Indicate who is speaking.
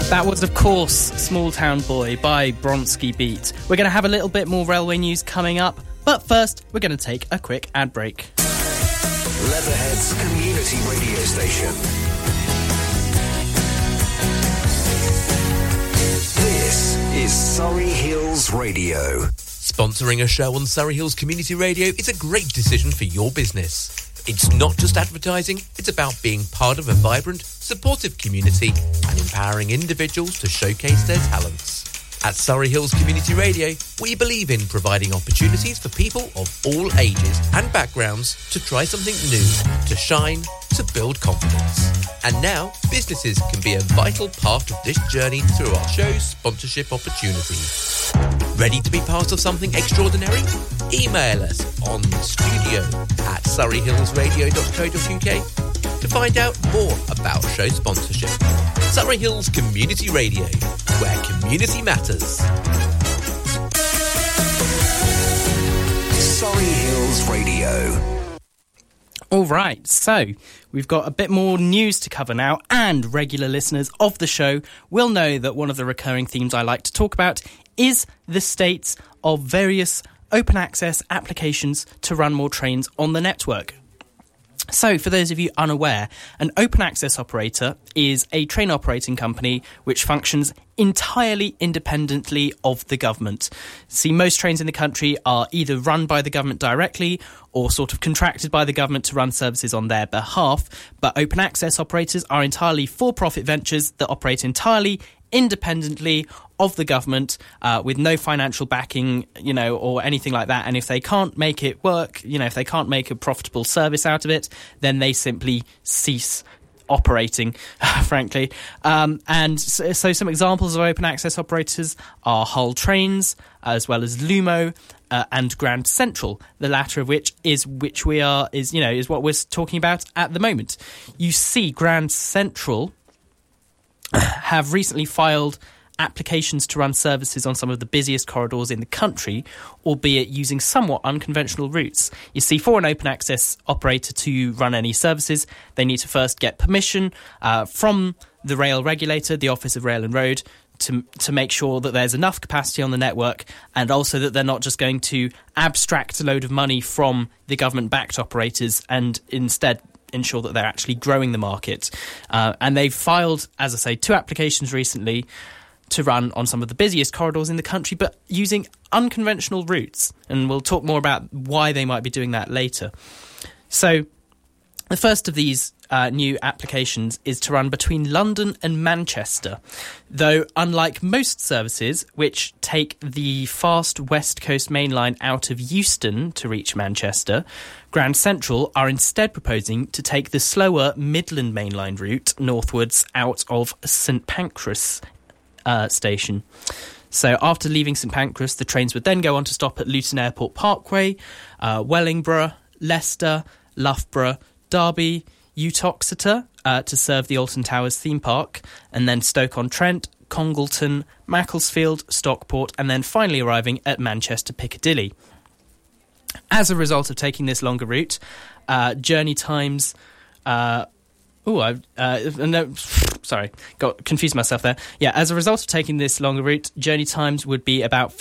Speaker 1: That was, of course, Small Town Boy by Bronski Beat. We're going to have a little bit more railway news coming up, but first we're going to take a quick ad break.
Speaker 2: Leatherhead's community radio station. This is Surrey Hills Radio.
Speaker 3: Sponsoring a show on Surrey Hills Community Radio is a great decision for your business. It's not just advertising, it's about being part of a vibrant, supportive community and empowering individuals to showcase their talents. At Surrey Hills Community Radio, we believe in providing opportunities for people of all ages and backgrounds to try something new, to shine, to build confidence. And now, businesses can be a vital part of this journey through our show's sponsorship opportunities. Ready to be part of something extraordinary? Email us on studio@surreyhillsradio.co.uk to find out more about show sponsorship. Surrey Hills Community Radio, where community matters.
Speaker 2: Surrey Hills Radio.
Speaker 1: All right, so we've got a bit more news to cover now, and regular listeners of the show will know that one of the recurring themes I like to talk about is the states of various open access applications to run more trains on the network. So, for those of you unaware, an open access operator is a train operating company which functions entirely independently of the government. See, most trains in the country are either run by the government directly or sort of contracted by the government to run services on their behalf, but open access operators are entirely for-profit ventures that operate entirely independently of the government, with no financial backing, or anything like that. And if they can't make it work, if they can't make a profitable service out of it, then they simply cease operating, frankly. And so some examples of open access operators are Hull Trains, as well as Lumo, and Grand Central, the latter of which is what we're talking about at the moment. You see, Grand Central have recently filed applications to run services on some of the busiest corridors in the country, albeit using somewhat unconventional routes. You see, for an open access operator to run any services, they need to first get permission from the rail regulator, the Office of Rail and Road, to make sure that there's enough capacity on the network, and also that they're not just going to abstract a load of money from the government-backed operators and instead ensure that they're actually growing the market. And they've filed, as I say, 2 applications recently to run on some of the busiest corridors in the country, but using unconventional routes. And we'll talk more about why they might be doing that later. So the first of these new applications is to run between London and Manchester, though unlike most services which take the fast West Coast main line out of Euston to reach Manchester, Grand Central are instead proposing to take the slower Midland main line route northwards out of St Pancras station. So after leaving St Pancras, the trains would then go on to stop at Luton Airport Parkway, Wellingborough, Leicester, Loughborough, Derby, Uttoxeter to serve the Alton Towers theme park, and then Stoke-on-Trent, Congleton, Macclesfield, Stockport, and then finally arriving at Manchester Piccadilly. As a result of taking this longer route, journey times... got confused myself there. Yeah, as a result of taking this longer route, journey times would be about